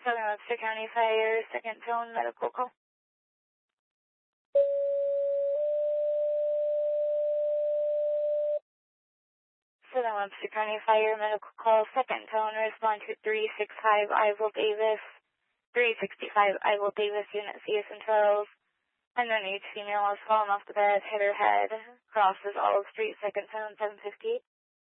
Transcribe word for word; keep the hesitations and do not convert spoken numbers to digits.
Southern Webster County Fire, second tone medical call. Southern Webster County Fire medical call, second tone, respond to three six five Ivor Davis, three sixty-five Ivor Davis, unit C S and twelve. Underneath female has fallen off the bed, hit her head, crosses Olive Street, second tone, seven fifty.